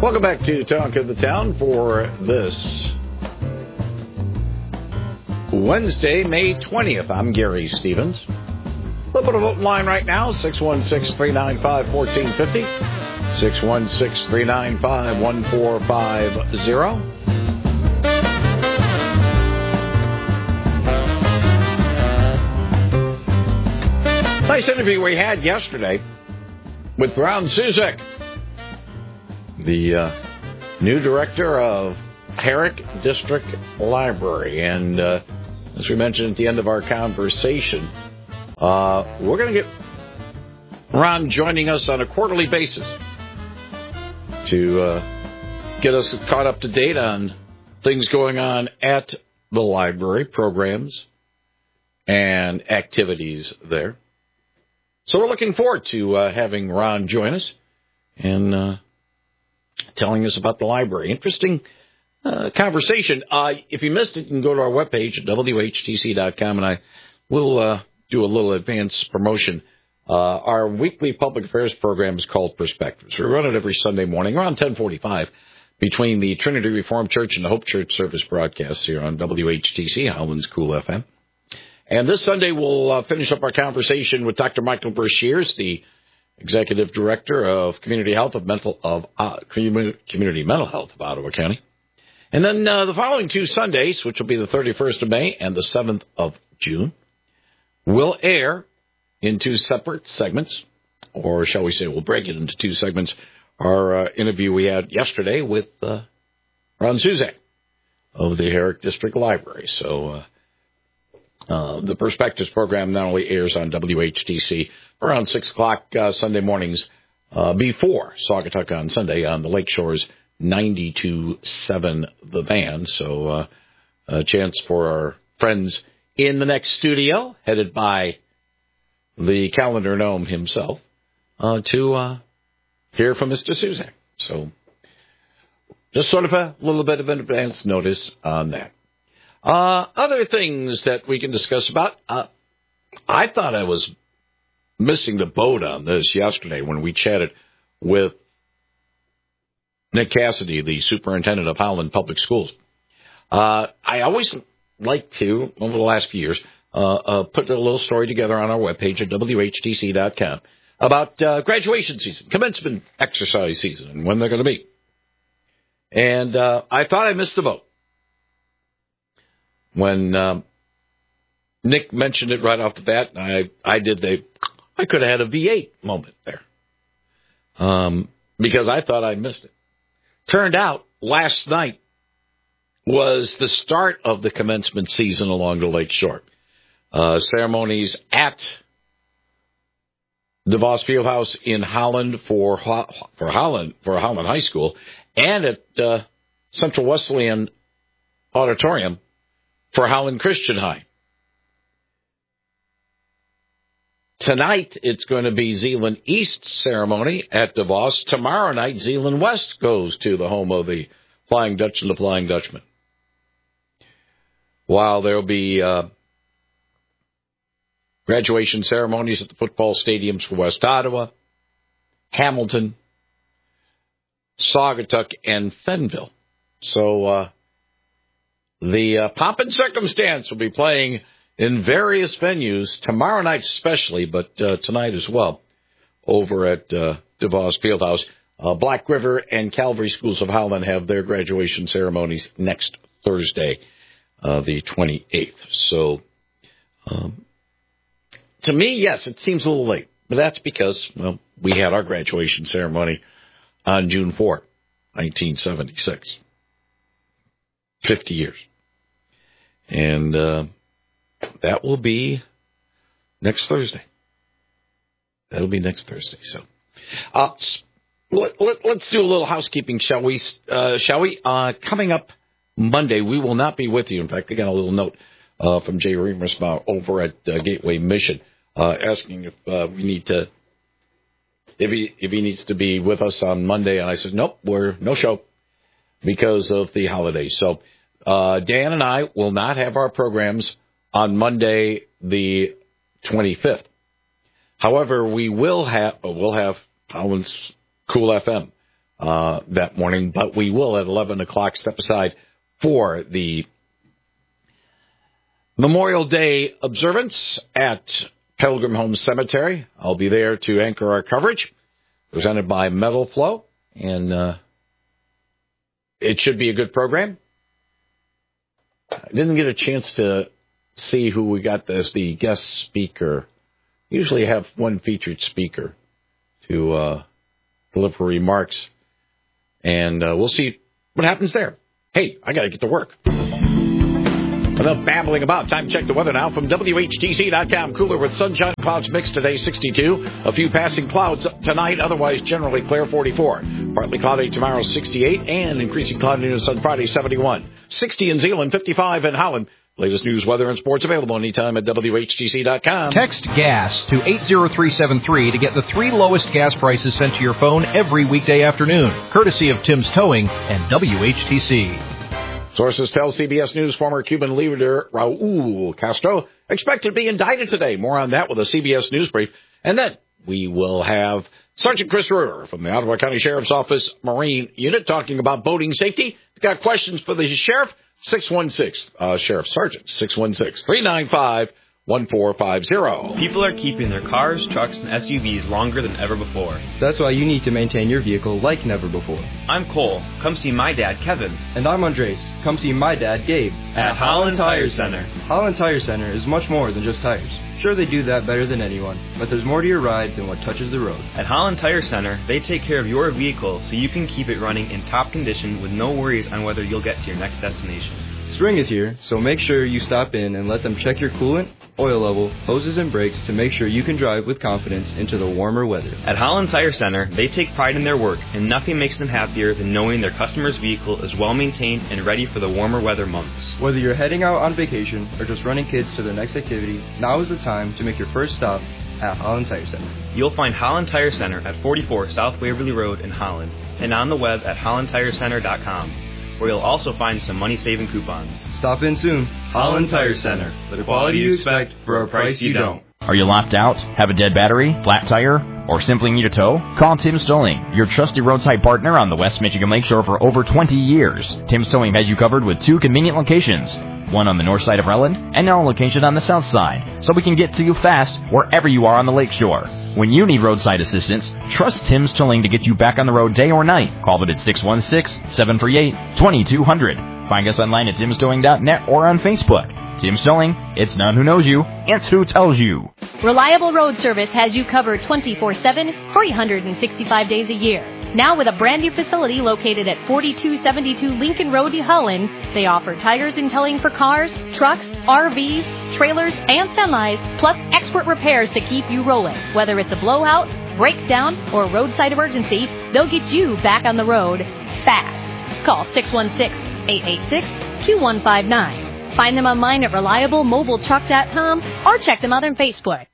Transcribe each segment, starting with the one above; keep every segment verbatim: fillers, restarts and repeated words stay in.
Welcome back to Talk of the Town for this Wednesday, May twentieth. I'm Gary Stevens. A little bit of open line right now, six one six, three nine five, one four five zero, six one six, three nine five, one four five zero. Nice interview we had yesterday with Ron Suzek, the uh, new director of Herrick District Library. And uh, as we mentioned at the end of our conversation, uh, we're going to get Ron joining us on a quarterly basis to uh, get us caught up to date on things going on at the library, programs and activities there. So we're looking forward to uh, having Ron join us and uh, telling us about the library. Interesting uh, conversation. Uh, if you missed it, you can go to our webpage at W H T C dot com, and I will uh, do a little advance promotion. Uh, our weekly public affairs program is called Perspectives. We run it every Sunday morning around ten forty-five between the Trinity Reformed Church and the Hope Church service broadcasts here on W H T C, Howland's Cool F M. And this Sunday, we'll uh, finish up our conversation with Doctor Michael Brashears, the Executive Director of Community Health of Mental of uh, Community Mental Health of Ottawa County. And then uh, the following two Sundays, which will be the thirty-first of May and the seventh of June, will air in two separate segments, or shall we say we'll break it into two segments, our uh, interview we had yesterday with uh, Ron Suzek of the Herrick District Library. So uh, uh, the Perspectives program not only airs on W H T C around six o'clock uh, Sunday mornings uh, before Saugatuck on Sunday on the Lakeshores ninety-two point seven The Van. So uh, a chance for our friends in the next studio, headed by the calendar gnome himself, uh, to uh, hear from Mister Suzek. So just sort of a little bit of an advance notice on that. Uh, other things that we can discuss about. Uh, I thought I was missing the boat on this yesterday when we chatted with Nick Cassidy, the superintendent of Howland Public Schools. Uh, I always like to, over the last few years, uh, uh, put a little story together on our webpage at W H T C dot com about uh, graduation season, commencement exercise season, and when they're going to be. And uh, I thought I missed the boat when um, Nick mentioned it right off the bat. I, I did the, I could have had a V eight moment there um, because I thought I missed it. Turned out last night was the start of the commencement season along the Lake Shore. Uh, ceremonies at DeVos Fieldhouse in Howland for for Howland for Howland High School, and at uh, Central Wesleyan Auditorium for Howland Christian High. Tonight, it's going to be Zeeland East ceremony at DeVos. Tomorrow night, Zeeland West goes to the home of the Flying Dutch and the Flying Dutchman. While there'll be uh, graduation ceremonies at the football stadiums for West Ottawa, Hamilton, Saugatuck, and Fenville. So uh, the uh, Pomp and Circumstance will be playing in various venues, tomorrow night especially, but uh, tonight as well, over at uh, DeVos Fieldhouse. Uh, Black River and Calvary Schools of Howland have their graduation ceremonies next Thursday, uh, the twenty-eighth. So, um, to me, yes, it seems a little late, but that's because, well, we had our graduation ceremony on June fourth, nineteen seventy-six. fifty years. And uh, that will be next Thursday. That'll be next Thursday. So, uh, let, let, let's do a little housekeeping, shall we? Uh, shall we? Uh, coming up Monday, we will not be with you. In fact, I got a little note uh, from Jay Remersma over at uh, Gateway Mission uh, asking if uh, we need to, if he if he needs to be with us on Monday, and I said nope, we're no show because of the holidays. So uh, Dan and I will not have our programs on Monday, the twenty-fifth. However, we will have we'll have Howland's Cool F M uh, that morning. But we will, at eleven o'clock, step aside for the Memorial Day observance at Pilgrim Home Cemetery. I'll be there to anchor our coverage, presented by Metal Flow, and uh, it should be a good program. I didn't get a chance to see who we got as the guest speaker. Usually have one featured speaker to uh, deliver remarks, and uh, we'll see what happens there. Hey, I got to get to work. Enough babbling about. Time to check the weather now from W H T C dot com. Cooler with sunshine, clouds mixed today, sixty-two. A few passing clouds tonight, otherwise generally clear, forty-four. Partly cloudy tomorrow, sixty-eight. And increasing cloudiness on Friday, seventy-one. sixty in Zeeland, fifty-five in Holland. Latest news, weather, and sports available anytime at W H T C dot com. Text GAS to eight zero three seven three to get the three lowest gas prices sent to your phone every weekday afternoon, courtesy of Tim's Towing and W H T C. Sources tell C B S News former Cuban leader Raul Castro expected to be indicted today. More on that with a C B S News brief. And then we will have Sergeant Chris Ruhr from the Ottawa County Sheriff's Office Marine Unit talking about boating safety. We've got questions for the sheriff. six one six, uh, Sheriff Sergeant, six one six, three nine five, one four five zero. People are keeping their cars, trucks, and S U Vs longer than ever before. That's why you need to maintain your vehicle like never before. I'm Cole. Come see my dad, Kevin. And I'm Andres. Come see my dad, Gabe. At, At Holland Tire Center. Holland Tire Center is much more than just tires. Sure, they do that better than anyone, but there's more to your ride than what touches the road. At Holland Tire Center, they take care of your vehicle so you can keep it running in top condition with no worries on whether you'll get to your next destination. Spring is here, so make sure you stop in and let them check your coolant, oil level, hoses, and brakes to make sure you can drive with confidence into the warmer weather. At Holland Tire Center, they take pride in their work, and nothing makes them happier than knowing their customer's vehicle is well maintained and ready for the warmer weather months. Whether you're heading out on vacation or just running kids to their next activity, now is the time to make your first stop at Holland Tire Center. You'll find Holland Tire Center at forty-four South Waverly Road in Holland, and on the web at holland tire center dot com. Where you'll also find some money-saving coupons. Stop in soon. Holland Tire Center. The quality you expect for a price you don't. Are you locked out, have a dead battery, flat tire, or simply need a tow? Call Tim's Towing, your trusted roadside partner on the West Michigan Lakeshore for over twenty years. Tim's Towing has you covered with two convenient locations, one on the north side of Relland and now a location on the south side, so we can get to you fast wherever you are on the lakeshore. When you need roadside assistance, trust Tim's Towing to get you back on the road day or night. Call it at six one six, seven three eight, two two zero zero. Find us online at tims towing dot net or on Facebook. Tim's Towing, it's not who knows you, it's who tells you. Reliable Road Service has you covered twenty-four seven, three hundred sixty-five days a year. Now with a brand new facility located at forty-two seventy-two Lincoln Road, Holland, they offer tires and towing for cars, trucks, R Vs, trailers, and semis, plus expert repairs to keep you rolling. Whether it's a blowout, breakdown, or roadside emergency, they'll get you back on the road fast. Call six one six, eight eight six, two one five nine. Find them online at reliable mobile truck dot com or check them out on Facebook.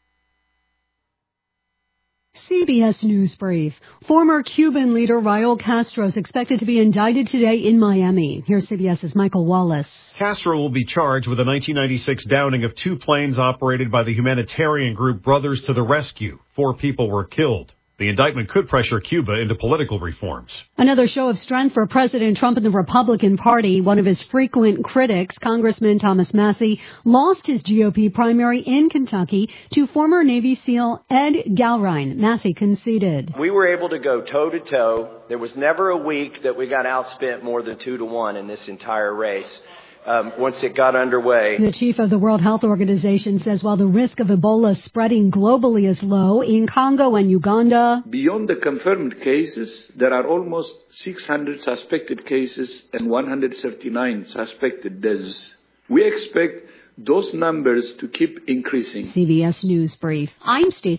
C B S News Brief. Former Cuban leader Raul Castro is expected to be indicted today in Miami. Here's CBS's Michael Wallace. Castro will be charged with a nineteen ninety-six downing of two planes operated by the humanitarian group Brothers to the Rescue. Four people were killed. The indictment could pressure Cuba into political reforms. Another show of strength for President Trump and the Republican Party. One of his frequent critics, Congressman Thomas Massie, lost his G O P primary in Kentucky to former Navy SEAL Ed Galrine. Massie conceded. We were able to go toe-to-toe. There was never a week that we got outspent more than two to one in this entire race. Um, once it got underway. The chief of the World Health Organization says while the risk of Ebola spreading globally is low, in Congo and Uganda, beyond the confirmed cases, there are almost six hundred suspected cases and one hundred thirty-nine suspected deaths. We expect those numbers to keep increasing. C B S News Brief. I'm Steve.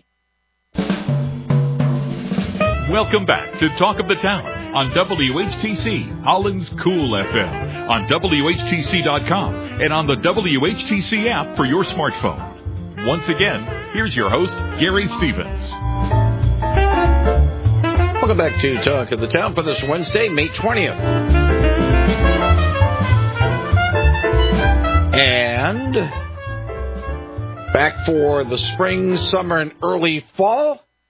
Welcome back to Talk of the Town on W H T C, Holland's Cool F M, on W H T C dot com, and on the W H T C app for your smartphone. Once again, here's your host, Gary Stevens. Welcome back to Talk of the Town for this Wednesday, May twentieth. And back for the spring, summer, and early fall.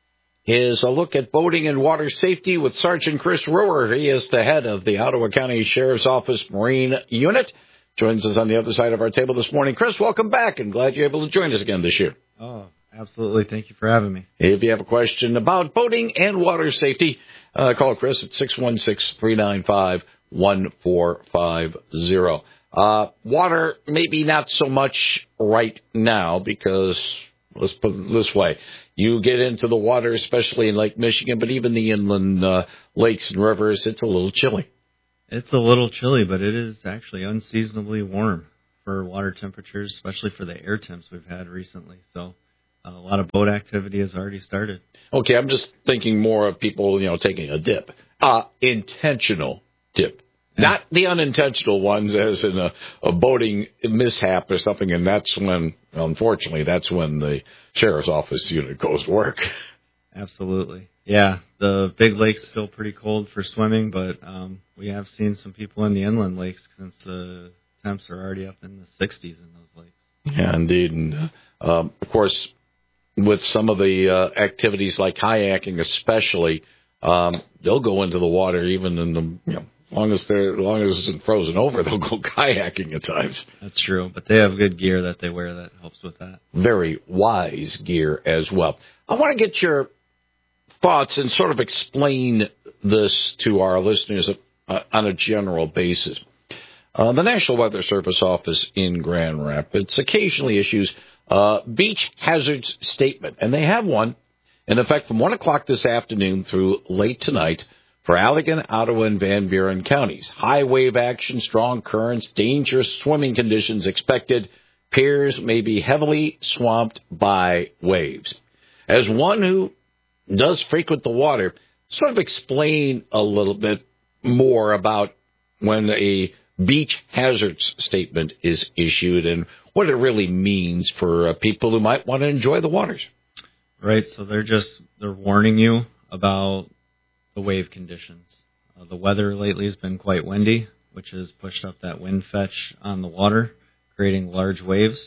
is a look at boating and water safety with Sergeant Chris Rower. He is the head of the Ottawa County Sheriff's Office Marine Unit. Joins us on the other side of our table this morning. Chris, welcome back, and glad you're able to join us again this year. Oh, absolutely. Thank you for having me. If you have a question about boating and water safety, uh, call Chris at six one six, three nine five, one four five zero. Uh, water, maybe not so much right now because, let's put it this way, you get into the water, especially in Lake Michigan, but even the inland uh, lakes and rivers, it's a little chilly. It's a little chilly, but it is actually unseasonably warm for water temperatures, especially for the air temps we've had recently. So uh, a lot of boat activity has already started. Okay, I'm just thinking more of people, you know, taking a dip. Uh, intentional dip. Yeah. Not the unintentional ones as in a, a boating mishap or something, and that's when, unfortunately, that's when the Sheriff's Office unit goes to work. Absolutely. Yeah, the big lake's still pretty cold for swimming, but um, we have seen some people in the inland lakes since the temps are already up in the sixties in those lakes. Yeah, indeed. And, uh, um, of course, with some of the uh, activities like kayaking especially, um, they'll go into the water even in the, you know, as long as they're, as long as it's frozen over, they'll go kayaking at times. That's true, but they have good gear that they wear that helps with that. Very wise gear as well. I want to get your thoughts and sort of explain this to our listeners uh, on a general basis. Uh, the National Weather Service office in Grand Rapids occasionally issues a beach hazards statement, and they have one in effect from one o'clock this afternoon through late tonight for Allegan, Ottawa, and Van Buren counties. High wave action, strong currents, dangerous swimming conditions expected. Piers may be heavily swamped by waves. As one who does frequent the water, sort of explain a little bit more about when a beach hazards statement is issued and what it really means for uh, people who might want to enjoy the waters. Right, so they're just, they're warning you about the wave conditions. Uh, the weather lately has been quite windy, which has pushed up that wind fetch on the water, creating large waves.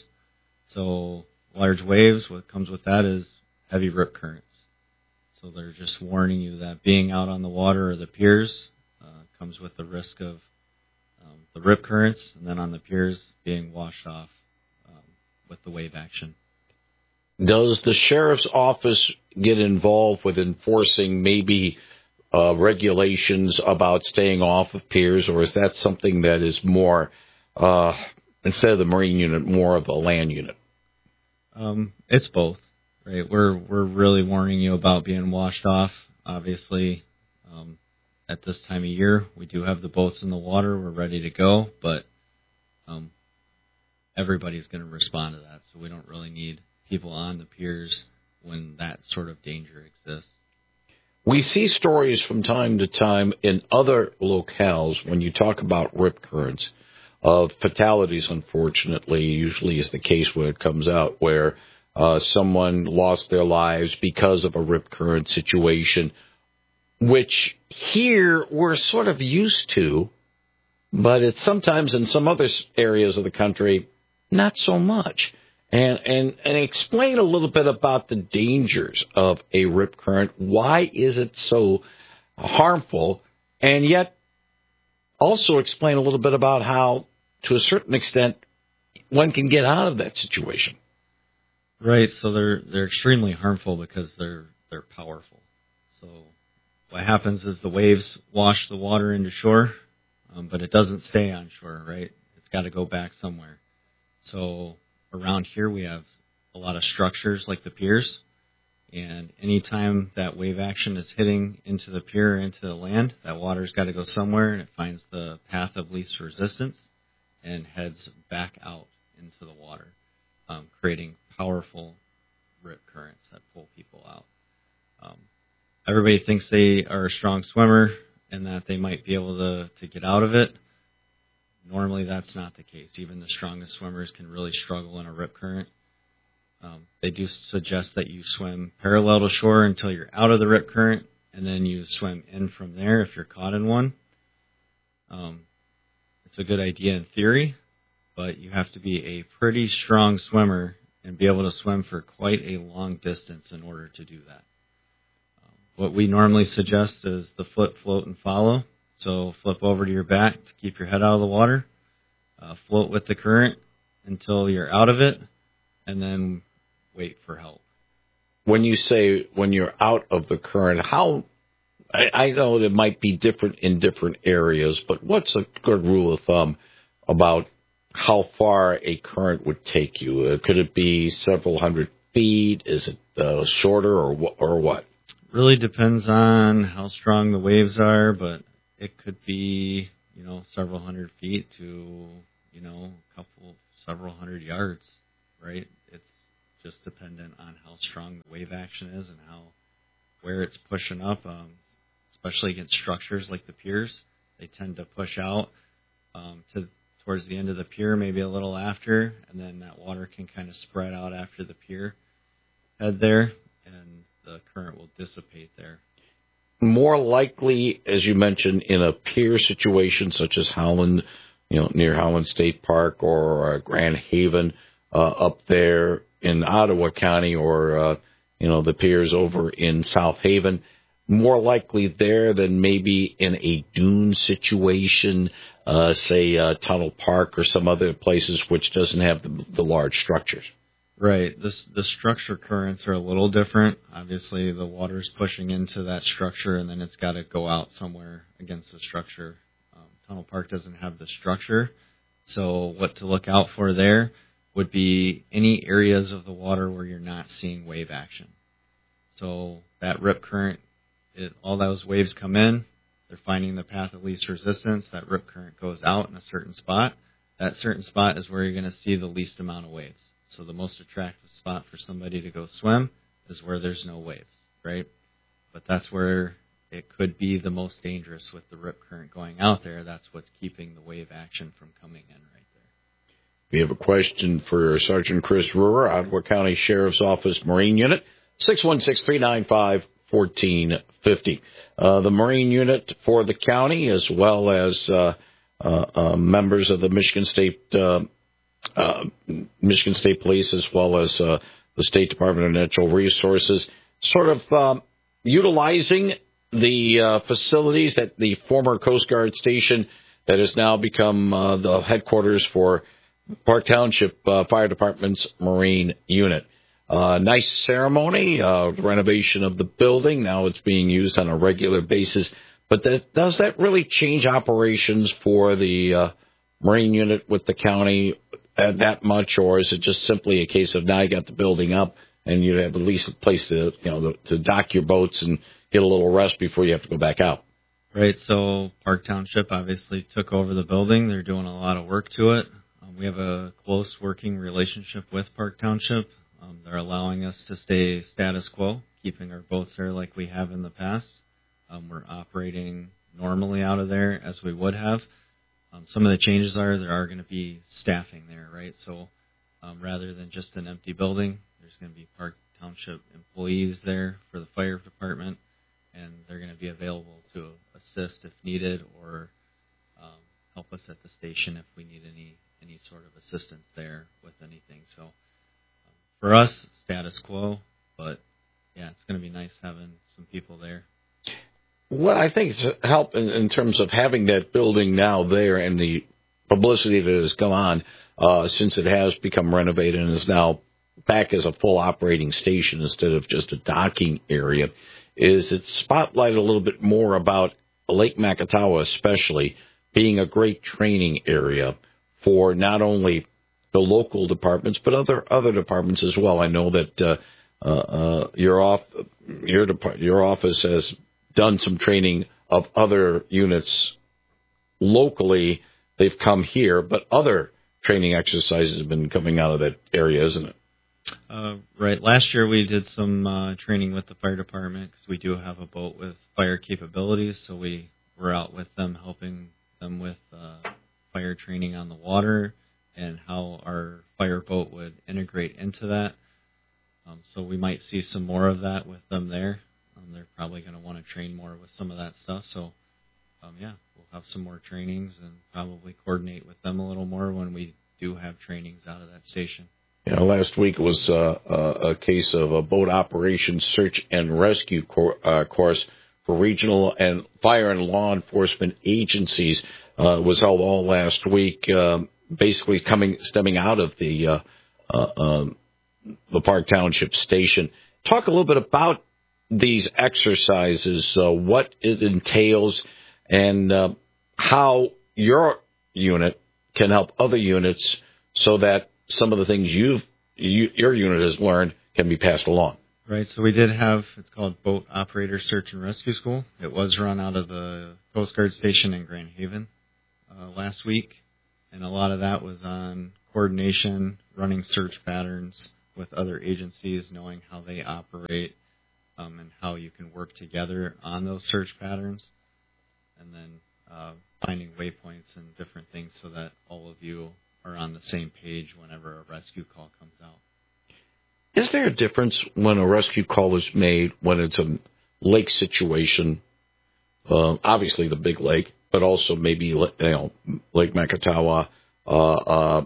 So large waves, what comes with that is heavy rip currents. So they're just warning you that being out on the water or the piers uh, comes with the risk of um, the rip currents, and then on the piers being washed off um, with the wave action. Does the sheriff's office get involved with enforcing maybe uh, regulations about staying off of piers, or is that something that is more, uh, instead of the Marine unit, more of a land unit? Um, it's both. Right, we're we're really warning you about being washed off. Obviously, um, at this time of year, we do have the boats in the water. We're ready to go, but um, everybody's going to respond to that. So we don't really need people on the piers when that sort of danger exists. We see stories from time to time in other locales when you talk about rip currents of fatalities. Unfortunately, usually is the case when it comes out where Uh, someone lost their lives because of a rip current situation, which here we're sort of used to, but it's sometimes in some other areas of the country, not so much. And, and, and explain a little bit about the dangers of a rip current. Why is it so harmful? And yet also explain a little bit about how, to a certain extent, one can get out of that situation. Right, so they're they're extremely harmful because they're they're powerful. So what happens is the waves wash the water into shore, um, but it doesn't stay on shore, right? It's got to go back somewhere. So around here we have a lot of structures like the piers, and anytime that wave action is hitting into the pier or into the land, that water's got to go somewhere, and it finds the path of least resistance and heads back out into the water, um, creating powerful rip currents that pull people out. Um, everybody thinks they are a strong swimmer and that they might be able to, to get out of it. Normally that's not the case. Even the strongest swimmers can really struggle in a rip current. Um, they do suggest that you swim parallel to shore until you're out of the rip current, and then you swim in from there if you're caught in one. Um, it's a good idea in theory, but you have to be a pretty strong swimmer and be able to swim for quite a long distance in order to do that. what we normally suggest is the flip, float, and follow. So flip over to your back to keep your head out of the water, uh, float with the current until you're out of it, and then wait for help. When you say when you're out of the current, how, I, I know it might be different in different areas, but what's a good rule of thumb about how far a current would take you? Uh, could it be several hundred feet? Is it uh, shorter or or what? Really depends on how strong the waves are, but it could be, you know, several hundred feet to, you know, a couple, several hundred yards, right? It's just dependent on how strong the wave action is and how, where it's pushing up, um, especially against structures like the piers. They tend to push out um, to towards the end of the pier, maybe a little after, and then that water can kind of spread out after the pier head there, and the current will dissipate there. More likely, as you mentioned, in a pier situation such as Howland, you know, near Howland State Park or uh, Grand Haven uh, up there in Ottawa County, or, uh, you know, the piers over in South Haven, more likely there than maybe in a dune situation, uh, say uh, Tunnel Park or some other places which doesn't have the, the large structures. Right. This, the structure currents are a little different. Obviously, the water's pushing into that structure, and then it's got to go out somewhere against the structure. Um, Tunnel Park doesn't have the structure, so what to look out for there would be any areas of the water where you're not seeing wave action. So that rip current, it, all those waves come in, they're finding the path of least resistance. That rip current goes out in a certain spot. That certain spot is where you're going to see the least amount of waves. So the most attractive spot for somebody to go swim is where there's no waves, right? But that's where it could be the most dangerous with the rip current going out there. That's what's keeping the wave action from coming in right there. We have a question for Sergeant Chris Ruhr, Ottawa County Sheriff's Office Marine Unit, six one six, three nine five, one four five zero. Uh, the Marine Unit for the county, as well as uh, uh, uh, members of the Michigan State uh, uh, Michigan State Police, as well as uh, the State Department of Natural Resources, sort of um, utilizing the uh, facilities at the former Coast Guard station that has now become uh, the headquarters for Park Township uh, Fire Department's Marine Unit. Uh, nice ceremony, uh, renovation of the building. Now it's being used on a regular basis. But that, does that really change operations for the uh, Marine Unit with the county uh, that much, or is it just simply a case of now you got the building up and you have at least a place to, you know, to dock your boats and get a little rest before you have to go back out? Right. So Park Township obviously took over the building. They're doing a lot of work to it. Um, we have a close working relationship with Park Township. Um, they're allowing us to stay status quo, keeping our boats there like we have in the past. Um, we're operating normally out of there as we would have. Um, some of the changes are there are going to be staffing there, right? So um, rather than just an empty building, there's going to be Park Township employees there for the fire department, and they're going to be available to assist if needed, or um, help us at the station if we need any any sort of assistance there with anything. So um, for us, status quo, but yeah, it's going to be nice having some people there. Well, I think it's a help in, in terms of having that building now there and the publicity that has come on uh, since it has become renovated and is now back as a full operating station instead of just a docking area, is it's spotlighted a little bit more about Lake Macatawa especially being a great training area for not only the local departments but other other departments as well. I know that uh, uh, uh, your off your depart- your office has done some training of other units locally. They've come here, but other training exercises have been coming out of that area, isn't it? Uh, right. Last year we did some uh, training with the fire department because we do have a boat with fire capabilities, so we were out with them helping them with uh, fire training on the water and how our fire boat would integrate into that. Um, so we might see some more of that with them there. Um, they're probably going to want to train more with some of that stuff. So, um, yeah, we'll have some more trainings and probably coordinate with them a little more when we do have trainings out of that station. You know, last week was uh, a, a case of a boat operation search and rescue cor- uh, course for regional and fire and law enforcement agencies. Uh, was held all last week, uh, basically coming stemming out of the uh, uh, um, the Park Township station. Talk a little bit about these exercises, uh, what it entails, and uh, how your unit can help other units so that some of the things you've you, your unit has learned can be passed along. Right, so we did have, it's called Boat Operator Search and Rescue School. It was run out of the Coast Guard station in Grand Haven uh, last week, and a lot of that was on coordination, running search patterns with other agencies, knowing how they operate, um, and how you can work together on those search patterns, and then uh, finding waypoints and different things so that all of you are on the same page whenever a rescue call comes out. Is there a difference when a rescue call is made when it's a lake situation, uh, obviously the big lake, but also maybe you know Lake Makatawa, uh, uh,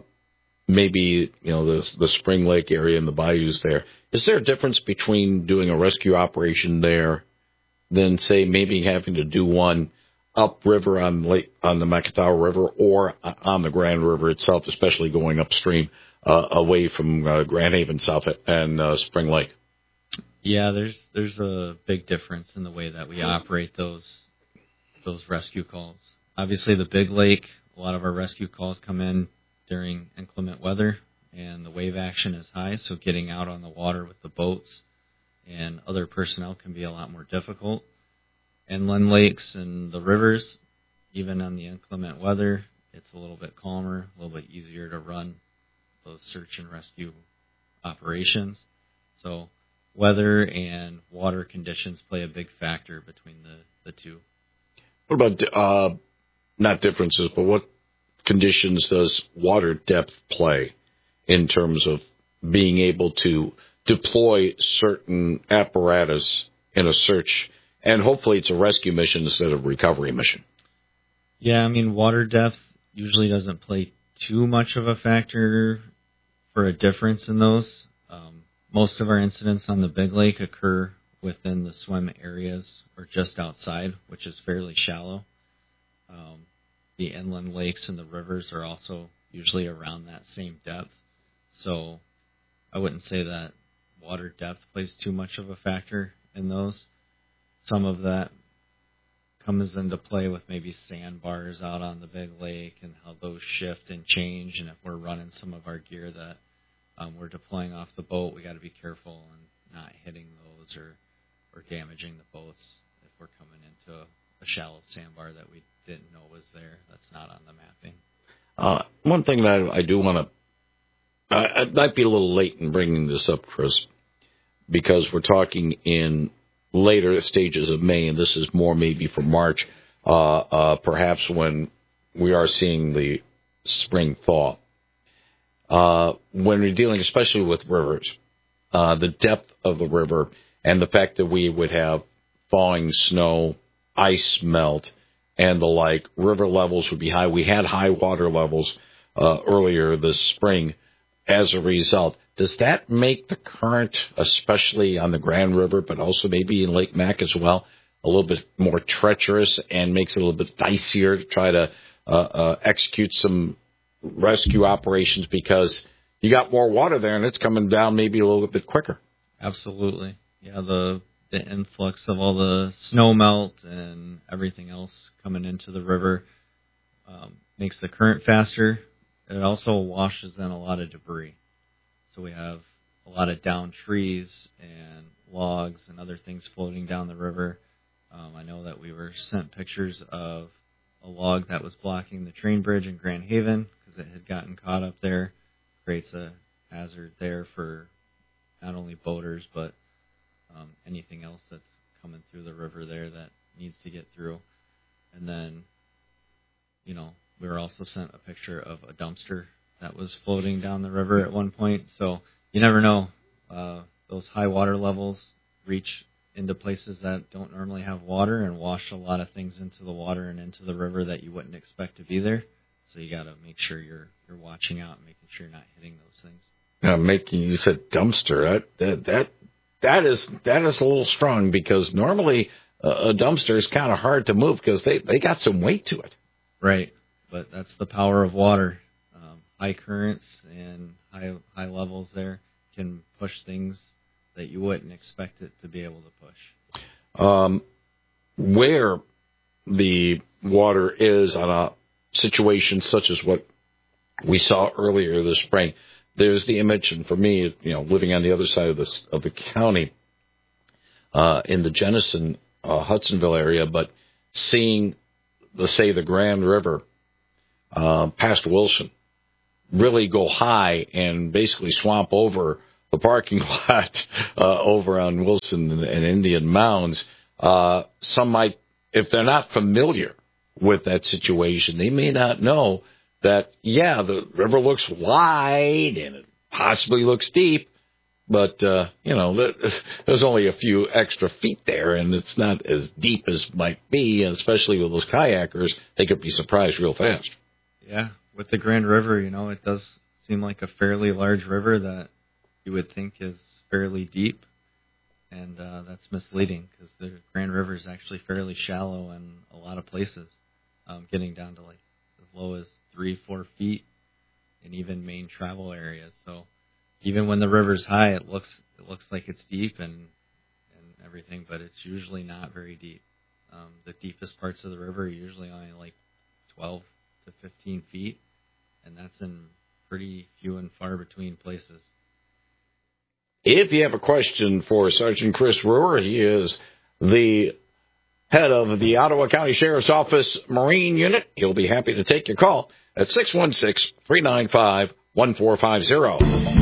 maybe you know the the Spring Lake area and the bayous there? Is there a difference between doing a rescue operation there than say maybe having to do one upriver on Lake on the Makatawa River or on the Grand River itself, especially going upstream? Uh, away from uh, Grand Haven South and uh, Spring Lake? Yeah, there's there's a big difference in the way that we operate those those rescue calls. Obviously, the big lake, a lot of our rescue calls come in during inclement weather, and the wave action is high, so getting out on the water with the boats and other personnel can be a lot more difficult. Inland lakes and the rivers, even on the inclement weather, it's a little bit calmer, a little bit easier to run those search and rescue operations. So weather and water conditions play a big factor between the, the two. What about, uh, not differences, but what conditions does water depth play in terms of being able to deploy certain apparatus in a search? And hopefully it's a rescue mission instead of a recovery mission. Yeah, I mean, water depth usually doesn't play too much of a factor for a difference in those. Um, most of our incidents on the big lake occur within the swim areas or just outside, which is fairly shallow. Um, the inland lakes and the rivers are also usually around that same depth. So I wouldn't say that water depth plays too much of a factor in those. Some of that comes into play with maybe sandbars out on the big lake and how those shift and change. And if we're running some of our gear that um, we're deploying off the boat, we got to be careful and not hitting those or, or damaging the boats if we're coming into a, a shallow sandbar that we didn't know was there. That's not on the mapping. Uh, one thing that I, I do want to, I, I might be a little late in bringing this up, Chris, because we're talking in later stages of May, and this is more maybe for March, uh, uh, perhaps when we are seeing the spring thaw. Uh, when we're dealing especially with rivers, uh, the depth of the river and the fact that we would have thawing snow, ice melt, and the like, river levels would be high. We had high water levels uh, earlier this spring as a result. Does that make the current, especially on the Grand River, but also maybe in Lake Mac as well, a little bit more treacherous and makes it a little bit dicier to try to uh, uh, execute some rescue operations because you got more water there and it's coming down maybe a little bit quicker? Absolutely. Yeah, the the influx of all the snow melt and everything else coming into the river um, makes the current faster. It also washes in a lot of debris. So we have a lot of downed trees and logs and other things floating down the river. Um, I know that we were sent pictures of a log that was blocking the train bridge in Grand Haven because it had gotten caught up there. Creates a hazard there for not only boaters, but um, anything else that's coming through the river there that needs to get through. And then, you know, we were also sent a picture of a dumpster that was floating down the river at one point. So you never know. Uh, those high water levels reach into places that don't normally have water and wash a lot of things into the water and into the river that you wouldn't expect to be there. So you got to make sure you're you're watching out and making sure you're not hitting those things. Uh, making you said dumpster. That, that that that is that is a little strong because normally uh, a dumpster is kind of hard to move because they, they got some weight to it. Right, but that's the power of water. Um, high currents and high high levels there can push things that you wouldn't expect it to be able to push. Um, where the water is on a situation such as what we saw earlier this spring, there's the image, and for me, you know, living on the other side of this of the county, uh, in the Jenison, uh, Hudsonville area, but seeing, let's say, the Grand River uh, past Wilson really go high and basically swamp over the parking lot uh, over on Wilson and, and Indian Mounds. Uh, some might, if they're not familiar with that situation, they may not know that, yeah, the river looks wide and it possibly looks deep, but, uh, you know, there's only a few extra feet there, and it's not as deep as might be, and especially with those kayakers, they could be surprised real fast. Yeah, with the Grand River, you know, it does seem like a fairly large river that you would think is fairly deep, and uh, that's misleading because the Grand River is actually fairly shallow in a lot of places, um, getting down to like as low as three, four feet in even main travel areas. So even when the river's high, it looks it looks like it's deep and and everything, but it's usually not very deep. Um, the deepest parts of the river are usually only like twelve to fifteen feet, and that's in pretty few and far between places. If you have a question for Sergeant Chris Brewer, he is the head of the Ottawa County Sheriff's Office Marine Unit. He'll be happy to take your call at six one six, three nine five, one four five zero.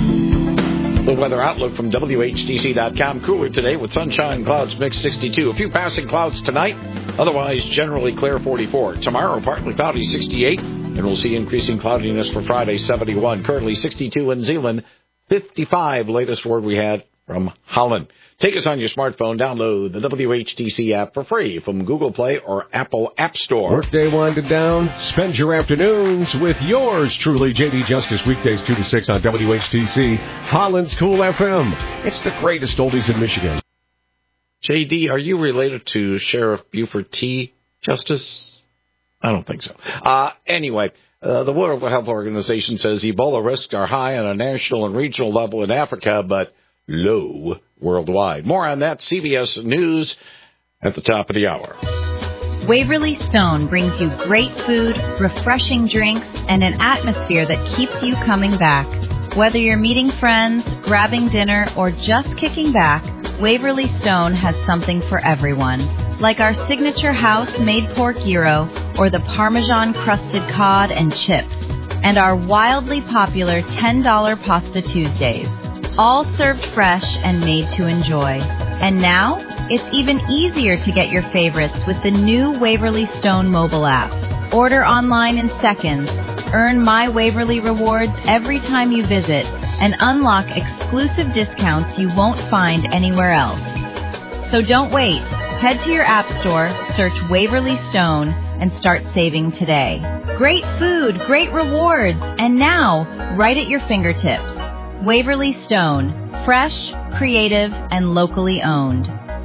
The weather outlook from W H T C dot com. Cooler today with sunshine, clouds mix sixty-two. A few passing clouds tonight. Otherwise, generally clear forty-four. Tomorrow, partly cloudy sixty-eight. And we'll see increasing cloudiness for Friday, seventy-one. Currently sixty-two in Zeeland, fifty-five. Latest word we had from Holland. Take us on your smartphone. Download the W H T C app for free from Google Play or Apple App Store. Workday winded down. Spend your afternoons with yours truly, J D Justice, weekdays two to six on W H T C, Holland's Cool F M. It's the greatest oldies in Michigan. J D, are you related to Sheriff Buford T. Justice? I don't think so. Uh, anyway, uh, the World Health Organization says Ebola risks are high on a national and regional level in Africa, but low worldwide. More on that, C B S News at the top of the hour. Waverly Stone brings you great food, refreshing drinks, and an atmosphere that keeps you coming back. Whether you're meeting friends, grabbing dinner, or just kicking back, Waverly Stone has something for everyone. Like our signature house-made pork gyro, or the Parmesan-crusted cod and chips, and our wildly popular ten dollar Pasta Tuesdays. All served fresh and made to enjoy. And now, it's even easier to get your favorites with the new Waverly Stone mobile app. Order online in seconds, earn My Waverly rewards every time you visit, and unlock exclusive discounts you won't find anywhere else. So don't wait. Head to your app store, search Waverly Stone, and start saving today. Great food, great rewards, and now, right at your fingertips. Waverly Stone, fresh, creative, and locally owned.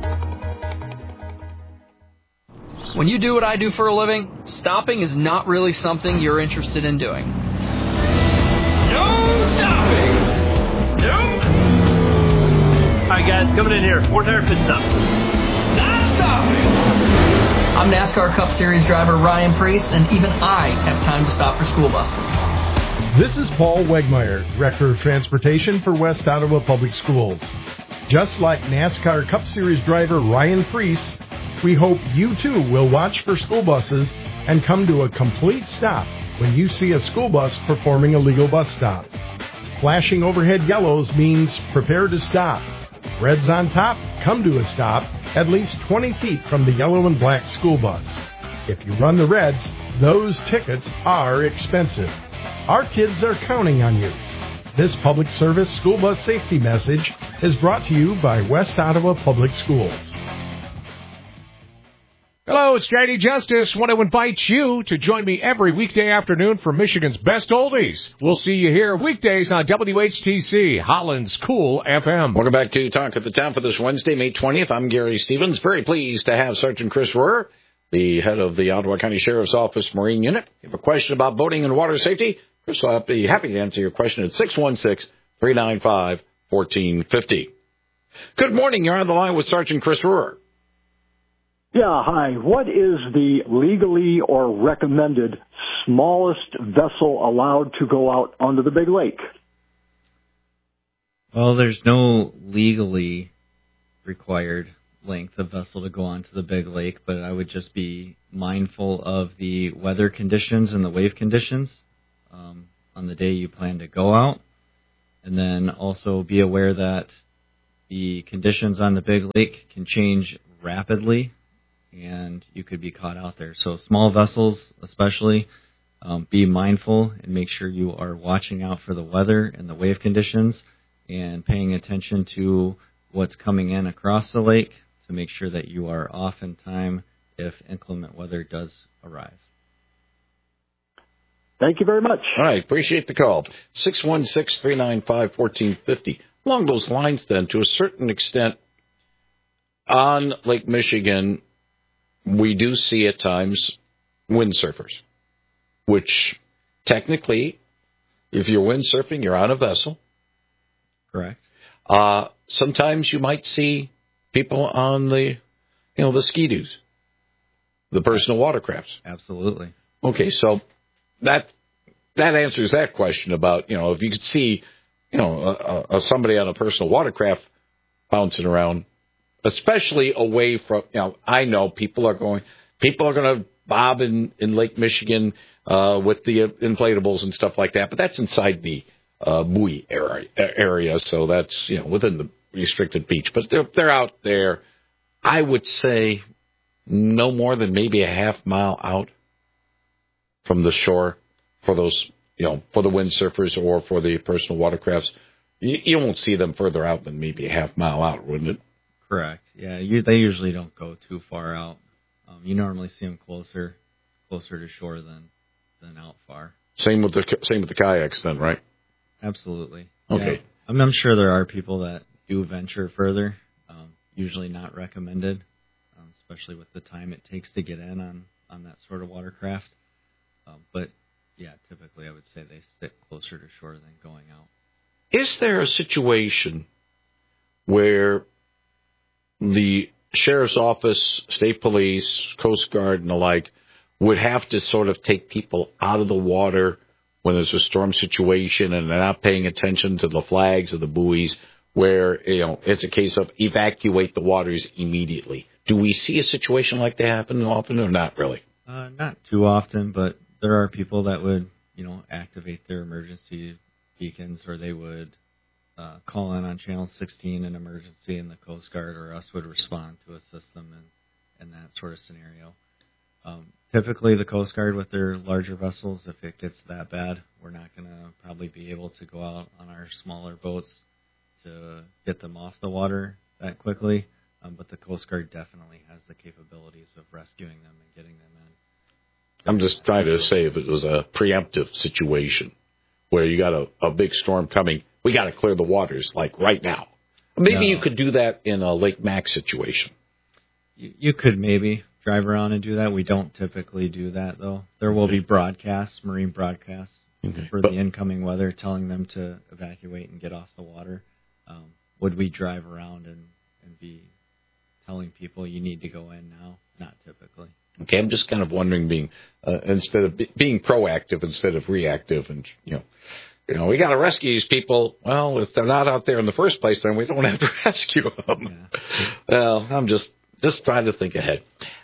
When you do what I do for a living, stopping is not really something you're interested in doing. No stopping! Nope! Alright guys, coming in here. Four tire pit stop. Not stopping! I'm NASCAR Cup Series driver Ryan Preece, and even I have time to stop for school buses. This is Paul Wegmeyer, Director of Transportation for West Ottawa Public Schools. Just like NASCAR Cup Series driver Ryan Preece, we hope you too will watch for school buses and come to a complete stop when you see a school bus performing a legal bus stop. Flashing overhead yellows means prepare to stop. Reds on top, come to a stop at least twenty feet from the yellow and black school bus. If you run the reds, those tickets are expensive. Our kids are counting on you. This public service school bus safety message is brought to you by West Ottawa Public Schools. Hello, it's J D Justice. Want to invite you to join me every weekday afternoon for Michigan's Best Oldies. We'll see you here weekdays on W H T C, Holland's Cool F M. Welcome back to Talk of the Town for this Wednesday, May twentieth. I'm Gary Stevens. Very pleased to have Sergeant Chris Rohrer, the head of the Ottawa County Sheriff's Office Marine Unit. If you have a question about boating and water safety, Chris will be happy to answer your question at six one six, three nine five, one four five zero. Good morning. You're on the line with Sergeant Chris Rohrer. Yeah, hi. What is the legally or recommended smallest vessel allowed to go out onto the big lake? Well, there's no legally required length of vessel to go onto the big lake, but I would just be mindful of the weather conditions and the wave conditions um, on the day you plan to go out. And then also be aware that the conditions on the big lake can change rapidly, and you could be caught out there. So small vessels especially, um, be mindful and make sure you are watching out for the weather and the wave conditions and paying attention to what's coming in across the lake to make sure that you are off in time if inclement weather does arrive. Thank you very much. All right, appreciate the call. six one six, three nine five, one four five zero. Along those lines, then, to a certain extent, on Lake Michigan, we do see at times windsurfers, which technically, if you're windsurfing, you're on a vessel. Correct. Uh, sometimes you might see people on the, you know, the ski-doos, the personal watercrafts. Absolutely. Okay, so that that answers that question about, you know, if you could see, you know, a, a, somebody on a personal watercraft bouncing around, especially away from, you know, I know people are going, people are going to bob in, in Lake Michigan uh, with the inflatables and stuff like that, but that's inside the uh, buoy area, area, so that's, you know, within the restricted beach. But they're, they're out there, I would say, no more than maybe a half mile out from the shore for those, you know, for the windsurfers or for the personal watercrafts. You, you won't see them further out than maybe a half mile out, wouldn't it? Correct. Yeah, you, they usually don't go too far out. Um, you normally see them closer, closer to shore than than out far. Same with the same with the kayaks, then, right? Absolutely. Okay. Yeah. I'm, I'm sure there are people that do venture further. Um, usually not recommended, um, especially with the time it takes to get in on, on that sort of watercraft. Um, but yeah, typically I would say they stick closer to shore than going out. Is there a situation where the sheriff's office, state police, Coast Guard, and the like would have to sort of take people out of the water when there's a storm situation and they're not paying attention to the flags or the buoys, where, you know, it's a case of evacuate the waters immediately? Do we see a situation like that happen often or not really? Uh, not too often, but there are people that would, you know, activate their emergency beacons, or they would uh, call in on Channel sixteen an emergency, and the Coast Guard or us would respond to assist them in, in that sort of scenario. Um, typically, the Coast Guard with their larger vessels, if it gets that bad, we're not going to probably be able to go out on our smaller boats to get them off the water that quickly. Um, but the Coast Guard definitely has the capabilities of rescuing them and getting them in. I'm just trying to say if it was a preemptive situation where you got a, a big storm coming, we got to clear the waters, like right now. Maybe no. You could do that in a Lake Mac situation. You, you could maybe drive around and do that. We don't typically do that, though. There will be broadcasts, marine broadcasts, okay. for but, the incoming weather, telling them to evacuate and get off the water. Um, would we drive around and, and be telling people you need to go in now? Not typically. Okay, I'm just kind of wondering, being uh, instead of be, being proactive instead of reactive, and you know, you know, we got to rescue these people. Well, if they're not out there in the first place, then we don't have to rescue them. Yeah. Well, I'm just just trying to think ahead.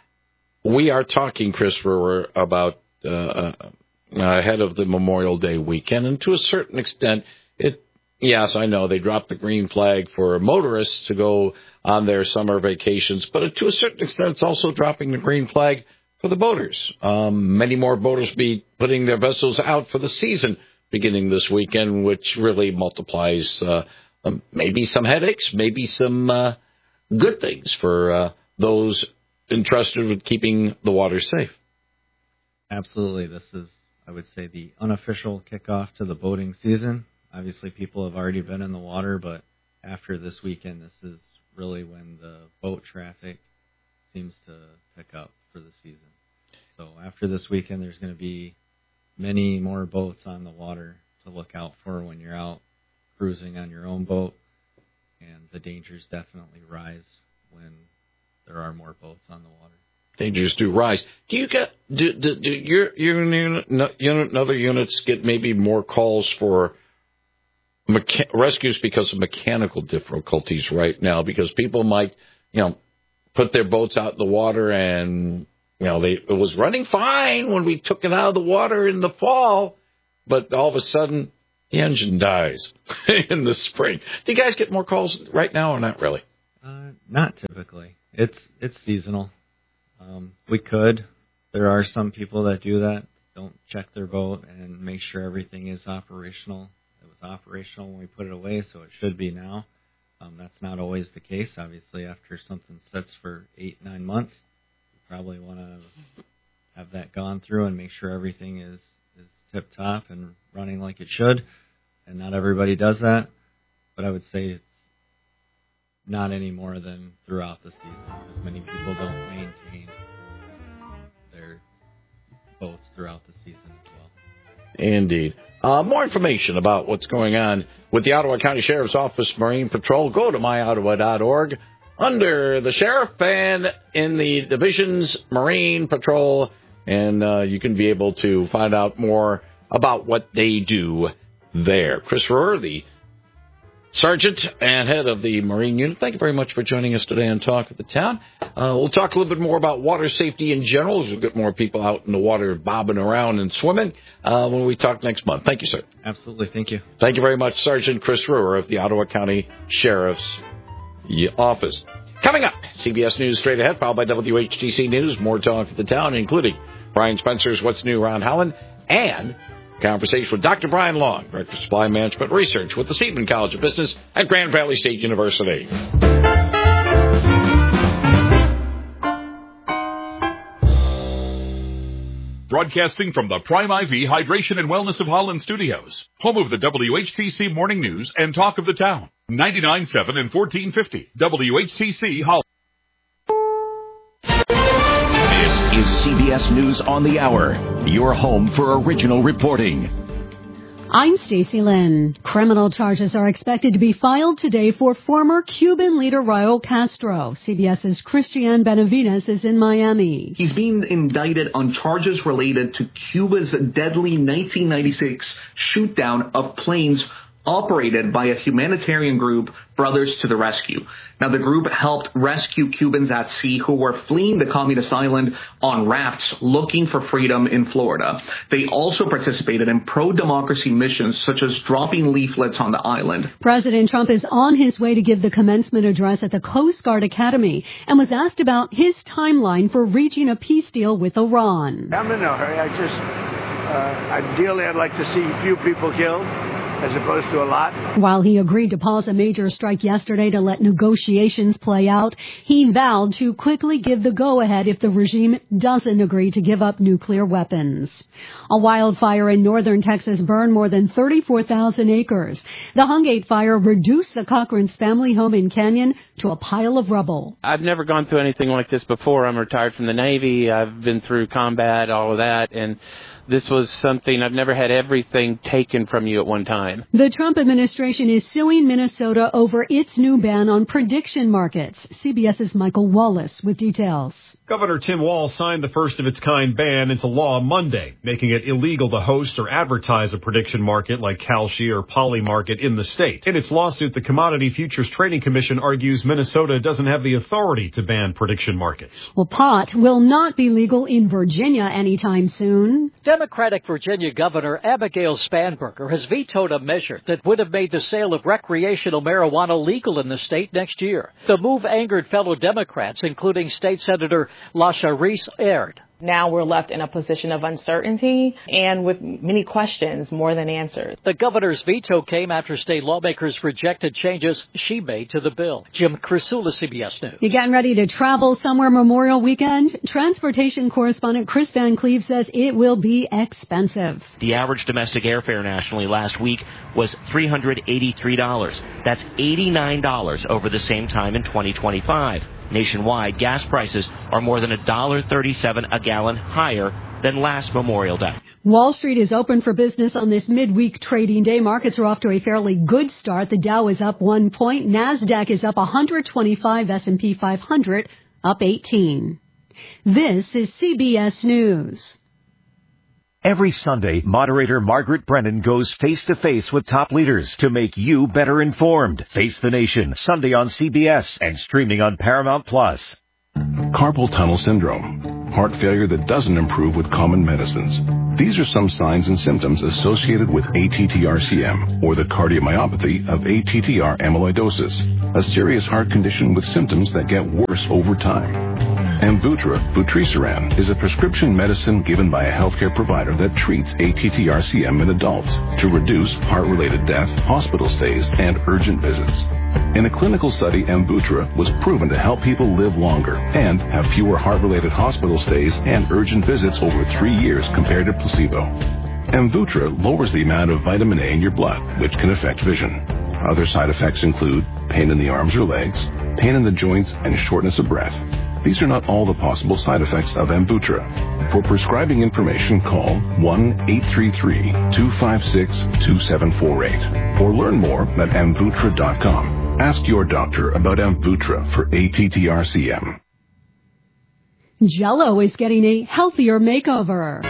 We are talking, Christopher, about uh, uh, ahead of the Memorial Day weekend, and to a certain extent, it. Yes, I know they dropped the green flag for motorists to go on their summer vacations, but to a certain extent, it's also dropping the green flag for the boaters. Um, many more boaters be putting their vessels out for the season beginning this weekend, which really multiplies uh, um, maybe some headaches, maybe some uh, good things for uh, those entrusted with keeping the water safe. Absolutely. This is, I would say, the unofficial kickoff to the boating season. Obviously, people have already been in the water, but after this weekend, this is really when the boat traffic seems to pick up for the season. So after this weekend, there's going to be many more boats on the water to look out for when you're out cruising on your own boat, and the dangers definitely rise when there are more boats on the water. Dangers do rise. Do you get do do, do your your unit, unit and other units get maybe more calls for mecha- rescues because of mechanical difficulties right now? Because people might, you know, put their boats out in the water and, you know, they it was running fine when we took it out of the water in the fall, but all of a sudden the engine dies in the spring. Do you guys get more calls right now or not really? Uh, not typically. It's it's seasonal. Um, we could. There are some people that do that, don't check their boat and make sure everything is operational. It was operational when we put it away, so it should be now. Um, that's not always the case. Obviously, after something sits for eight, nine months, you probably want to have that gone through and make sure everything is, is tip-top and running like it should. And not everybody does that, but I would say it's not any more than throughout the season, because many people don't maintain their boats throughout the season as well. Indeed. Uh, more information about what's going on with the Ottawa County Sheriff's Office Marine Patrol, go to my ottawa dot org. Under the Sheriff and in the Division's Marine Patrol, and uh, you can be able to find out more about what they do there. Chris Rohr, the Sergeant and head of the Marine Unit, thank you very much for joining us today on Talk of the Town. Uh, we'll talk a little bit more about water safety in general. We'll get more people out in the water bobbing around and swimming uh, when we talk next month. Thank you, sir. Absolutely. Thank you. Thank you very much, Sergeant Chris Rohr of the Ottawa County Sheriff's Office. Coming up, C B S News straight ahead, followed by W H T C News. More Talk of the Town, including Brian Spencer's What's New Around Holland and conversation with Doctor Brian Long, Director of Supply Management Research with the Seidman College of Business at Grand Valley State University. Broadcasting from the Prime I V Hydration and Wellness of Holland studios, home of the W H T C Morning News and Talk of the Town, ninety-nine point seven and fourteen fifty W H T C Holland. This is C B S News on the Hour, your home for original reporting. I'm Stacey Lynn. Criminal charges are expected to be filed today for former Cuban leader Raul Castro. CBS's Christian Benavides is in Miami. He's being indicted on charges related to Cuba's deadly nineteen ninety-six shoot-down of planes operated by a humanitarian group, Brothers to the Rescue. Now, the group helped rescue Cubans at sea who were fleeing the communist island on rafts looking for freedom in Florida. They also participated in pro-democracy missions, such as dropping leaflets on the island. President Trump is on his way to give the commencement address at the Coast Guard Academy and was asked about his timeline for reaching a peace deal with Iran. I'm in no hurry. I just, uh, ideally, I'd like to see few people killed, as opposed to a lot. While he agreed to pause a major strike yesterday to let negotiations play out, he vowed to quickly give the go-ahead if the regime doesn't agree to give up nuclear weapons. A wildfire in northern Texas burned more than thirty-four thousand acres. The Hungate fire reduced the Cochran's family home in Canyon to a pile of rubble. I've never gone through anything like this before. I'm retired from the Navy. I've been through combat, all of that, and this was something, I've never had everything taken from you at one time. The Trump administration is suing Minnesota over its new ban on prediction markets. CBS's Michael Wallace with details. Governor Tim Walz signed the first of its kind ban into law Monday, making it illegal to host or advertise a prediction market like Kalshi or Polymarket in the state. In its lawsuit, the Commodity Futures Trading Commission argues Minnesota doesn't have the authority to ban prediction markets. Well, pot will not be legal in Virginia anytime soon. Democratic Virginia Governor Abigail Spanberger has vetoed a measure that would have made the sale of recreational marijuana legal in the state next year. The move angered fellow Democrats, including State Senator LaSharice Aird. Now we're left in a position of uncertainty and with many questions more than answers. The governor's veto came after state lawmakers rejected changes she made to the bill. Jim Crisula, C B S News. You getting ready to travel somewhere Memorial Weekend? Transportation correspondent Chris Van Cleve says it will be expensive. The average domestic airfare nationally last week was three hundred eighty-three dollars. That's eighty-nine dollars over the same time in twenty twenty-five. Nationwide, gas prices are more than one dollar thirty-seven a gallon higher than last Memorial Day. Wall Street is open for business on this midweek trading day. Markets are off to a fairly good start. The Dow is up one point. NASDAQ is up one hundred twenty-five. S and P five hundred up eighteen. This is C B S News. Every Sunday, moderator Margaret Brennan goes face-to-face with top leaders to make you better informed. Face the Nation, Sunday on C B S and streaming on Paramount Plus. Carpal tunnel syndrome, heart failure that doesn't improve with common medicines. These are some signs and symptoms associated with A T T R C M, or the cardiomyopathy of A T T R amyloidosis, a serious heart condition with symptoms that get worse over time. Amvuttra, vutrisiran, is a prescription medicine given by a healthcare provider that treats A T T R C M in adults to reduce heart-related death, hospital stays, and urgent visits. In a clinical study, Amvuttra was proven to help people live longer and have fewer heart-related hospital stays and urgent visits over three years compared to placebo. Amvuttra lowers the amount of vitamin A in your blood, which can affect vision. Other side effects include pain in the arms or legs, pain in the joints, and shortness of breath. These are not all the possible side effects of Amvuttra. For prescribing information, call one eight three three, two five six, two seven four eight or learn more at amvuttra dot com. Ask your doctor about Amvuttra for A T T R C M. Jell-O is getting a healthier makeover.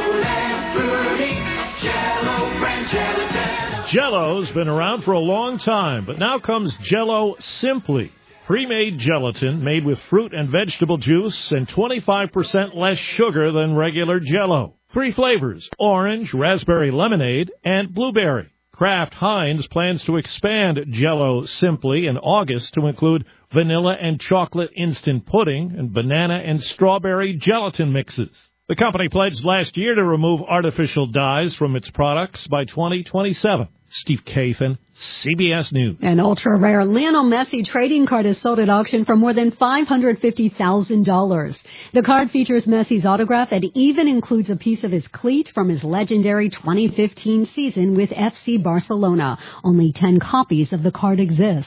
Jell-O's been around for a long time, but now comes Jell-O Simply. Pre-made gelatin made with fruit and vegetable juice and twenty-five percent less sugar than regular Jell-O. Three flavors: orange, raspberry lemonade, and blueberry. Kraft Heinz plans to expand Jell-O Simply in August to include vanilla and chocolate instant pudding and banana and strawberry gelatin mixes. The company pledged last year to remove artificial dyes from its products by twenty twenty-seven. Steve Kathan, C B S News. An ultra-rare Lionel Messi trading card is sold at auction for more than five hundred fifty thousand dollars. The card features Messi's autograph and even includes a piece of his cleat from his legendary twenty fifteen season with F C Barcelona. Only ten copies of the card exist.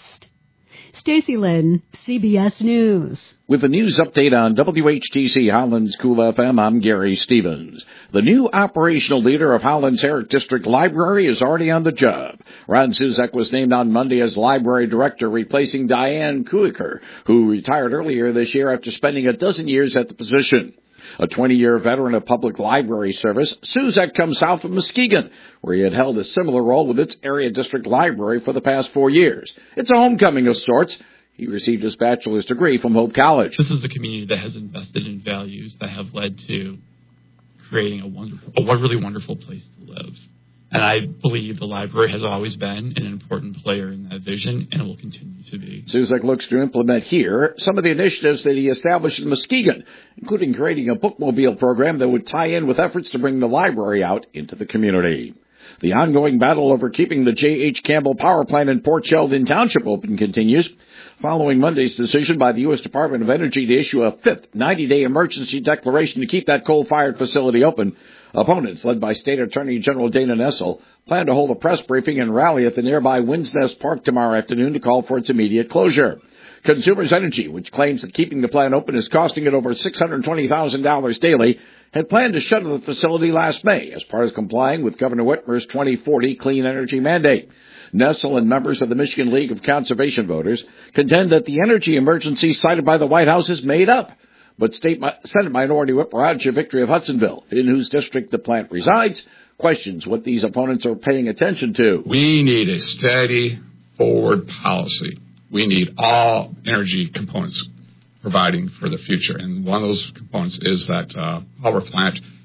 Stacy Lynn, C B S News. With the news update on W H T C Holland's Cool F M, I'm Gary Stevens. The new operational leader of Holland's Herrick District Library is already on the job. Ron Suzek was named on Monday as library director, replacing Diane Kuiker, who retired earlier this year after spending a dozen years at the position. A twenty-year veteran of public library service, Suzek comes south from Muskegon, where he had held a similar role with its area district library for the past four years. It's a homecoming of sorts. He received his bachelor's degree from Hope College. This is a community that has invested in values that have led to creating a wonderful, a really wonderful place to live. And I believe the library has always been an important player in that vision, and it will continue to be. Suzek looks to implement here some of the initiatives that he established in Muskegon, including creating a bookmobile program that would tie in with efforts to bring the library out into the community. The ongoing battle over keeping the J H. Campbell Power Plant in Port Sheldon Township open continues. Following Monday's decision by the U S. Department of Energy to issue a fifth ninety-day emergency declaration to keep that coal-fired facility open, opponents, led by State Attorney General Dana Nessel, plan to hold a press briefing and rally at the nearby Winds Nest Park tomorrow afternoon to call for its immediate closure. Consumers Energy, which claims that keeping the plant open is costing it over six hundred twenty thousand dollars daily, had planned to shutter the facility last May as part of complying with Governor Whitmer's twenty forty clean energy mandate. Nessel and members of the Michigan League of Conservation Voters contend that the energy emergency cited by the White House is made up. But State Senate Minority Whip Roger Victory of Hudsonville, in whose district the plant resides, questions what these opponents are paying attention to. We need a steady forward policy. We need all energy components providing for the future. And one of those components is that uh, power plant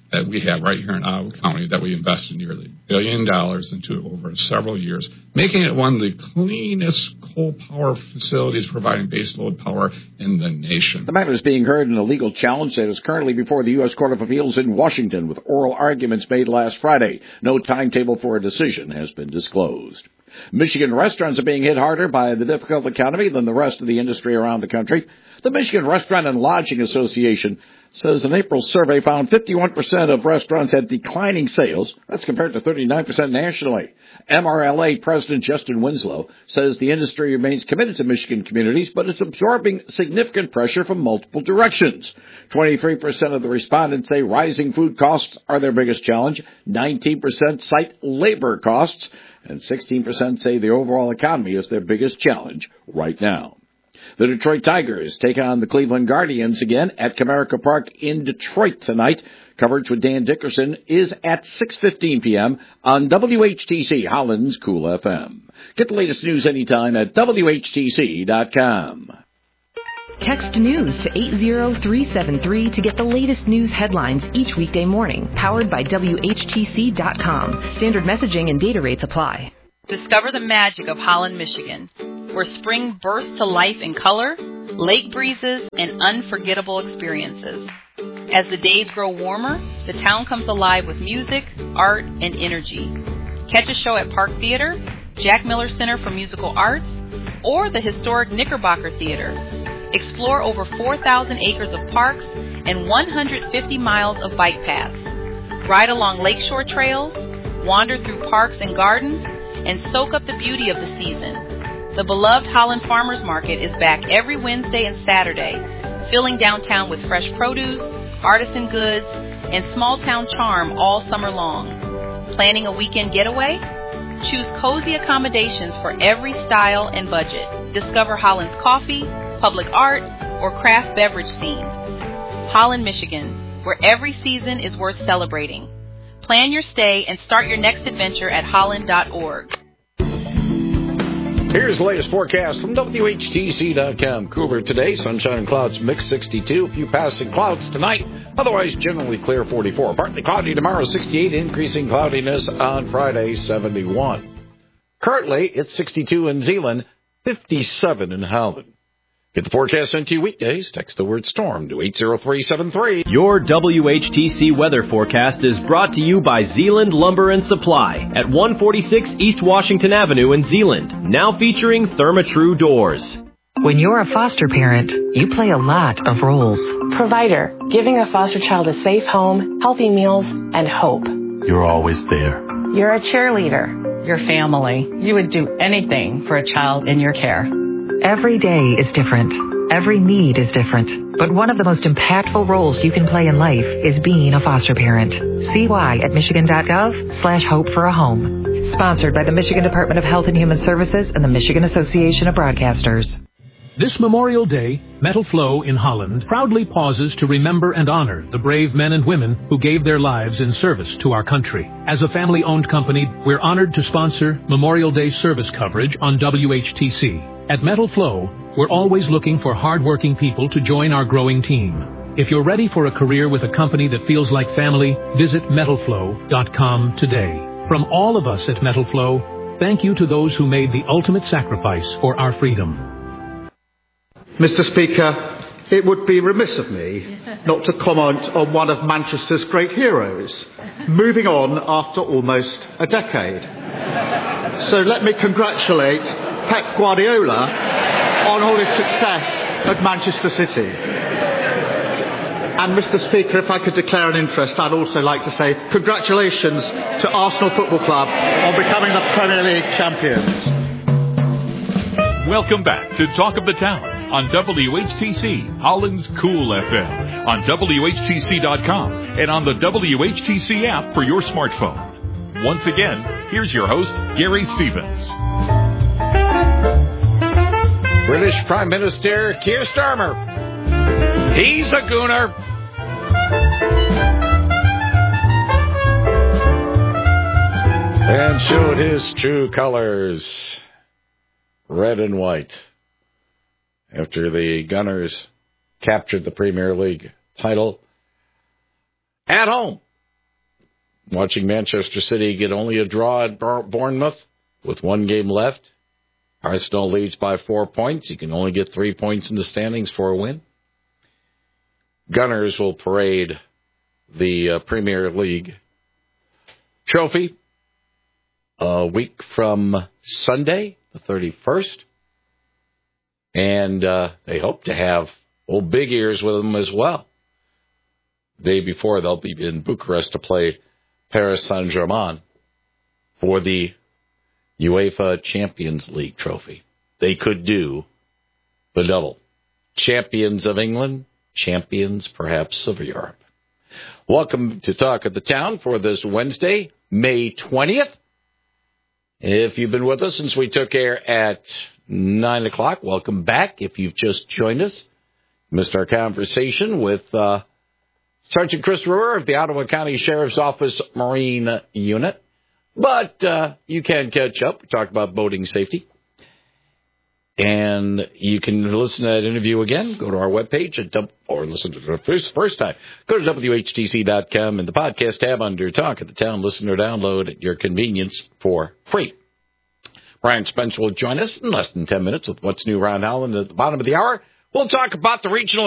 that we have right here in Ottawa County that we invested nearly a billion dollars into over several years, making it one of the cleanest coal power facilities providing baseload power in the nation. The matter is being heard in a legal challenge that is currently before the U S Court of Appeals in Washington, with oral arguments made last Friday. No timetable for a decision has been disclosed. Michigan restaurants are being hit harder by the difficult economy than the rest of the industry around the country. The Michigan Restaurant and Lodging Association says an April survey found fifty-one percent of restaurants had declining sales. That's compared to thirty-nine percent nationally. M R L A President Justin Winslow says the industry remains committed to Michigan communities, but it's absorbing significant pressure from multiple directions. twenty-three percent of the respondents say rising food costs are their biggest challenge. nineteen percent cite labor costs, and sixteen percent say the overall economy is their biggest challenge right now. The Detroit Tigers take on the Cleveland Guardians again at Comerica Park in Detroit tonight. Coverage with Dan Dickerson is at six fifteen p.m. on W H T C Holland's Cool F M. Get the latest news anytime at W H T C dot com. Text news to eight zero three seven three to get the latest news headlines each weekday morning. Powered by W H T C dot com. Standard messaging and data rates apply. Discover the magic of Holland, Michigan, where spring bursts to life in color, lake breezes, and unforgettable experiences. As the days grow warmer, the town comes alive with music, art, and energy. Catch a show at Park Theater, Jack Miller Center for Musical Arts, or the historic Knickerbocker Theater. Explore over four thousand acres of parks and one hundred fifty miles of bike paths. Ride along lakeshore trails, wander through parks and gardens, and soak up the beauty of the season. The beloved Holland Farmers Market is back every Wednesday and Saturday, filling downtown with fresh produce, artisan goods, and small-town charm all summer long. Planning a weekend getaway? Choose cozy accommodations for every style and budget. Discover Holland's coffee, public art, or craft beverage scene. Holland, Michigan, where every season is worth celebrating. Plan your stay and start your next adventure at holland dot org. Here's the latest forecast from W H T C dot com. Cooler today, sunshine and clouds mix sixty-two. A few passing clouds tonight, otherwise generally clear forty-four. Partly cloudy tomorrow, sixty-eight. Increasing cloudiness on Friday, seventy-one. Currently, it's sixty-two in Zeeland, fifty-seven in Holland. Get the forecast sent to you weekdays. Text the word storm to eight zero three seven three. Your W H T C weather forecast is brought to you by Zeeland Lumber and Supply at one forty-six East Washington Avenue in Zeeland, now featuring Therma-Tru doors. When you're a foster parent, you play a lot of roles. Provider, giving a foster child a safe home, healthy meals, and hope. You're always there. You're a cheerleader. Your family. You would do anything for a child in your care. Every day is different. Every need is different. But one of the most impactful roles you can play in life is being a foster parent. See why at michigan dot gov slash hope for a home. Sponsored by the Michigan Department of Health and Human Services and the Michigan Association of Broadcasters. This Memorial Day, Metal Flow in Holland proudly pauses to remember and honor the brave men and women who gave their lives in service to our country. As a family-owned company, we're honored to sponsor Memorial Day service coverage on W H T C. At Metal Flow, we're always looking for hard-working people to join our growing team. If you're ready for a career with a company that feels like family, visit metal flow dot com today. From all of us at Metal Flow, thank you to those who made the ultimate sacrifice for our freedom. Mister Speaker, it would be remiss of me not to comment on one of Manchester's great heroes, moving on after almost a decade. So let me congratulate Pep Guardiola on all his success at Manchester City. And Mister Speaker, if I could declare an interest, I'd also like to say congratulations to Arsenal Football Club on becoming the Premier League champions. Welcome back to Talk of the Town on W H T C, Holland's Cool F M, on W H T C dot com, and on the W H T C app for your smartphone. Once again, here's your host, Gary Stevens. British Prime Minister Keir Starmer. He's a gooner. And showed his true colors, red and white, after the Gunners captured the Premier League title at home watching Manchester City get only a draw at Bournemouth with one game left. Arsenal leads by four points. You can only get three points in the standings for a win. Gunners will parade the uh, Premier League trophy a week from Sunday, the thirty-first. And uh, they hope to have old Big Ears with them as well. The day before, they'll be in Bucharest to play Paris Saint-Germain for the UEFA Champions League trophy. They could do the double. Champions of England, champions perhaps of Europe. Welcome to Talk of the Town for this Wednesday, May twentieth. If you've been with us since we took air at nine o'clock, welcome back. If you've just joined us, missed our conversation with uh, Sergeant Chris Brewer of the Ottawa County Sheriff's Office Marine Unit. But uh, you can catch up. We talked about boating safety. And you can listen to that interview again. Go to our webpage at, or listen to it the first time. Go to W H T C dot com and the podcast tab under Talk of the Town. Listen or download at your convenience for free. Brian Spencer will join us in less than ten minutes with What's New Around Holland at the bottom of the hour. We'll talk about the regional